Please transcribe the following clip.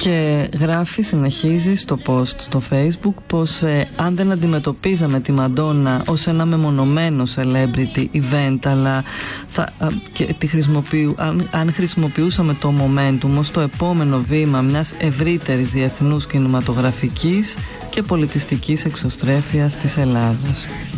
Και γράφει, συνεχίζει στο post στο Facebook πως αν δεν αντιμετωπίζαμε τη Μαντόνα ως ένα μεμονωμένο celebrity event, αλλά αν χρησιμοποιούσαμε το momentum ως το επόμενο βήμα μιας ευρύτερης διεθνούς κινηματογραφικής και πολιτιστικής εξωστρέφειας της Ελλάδας.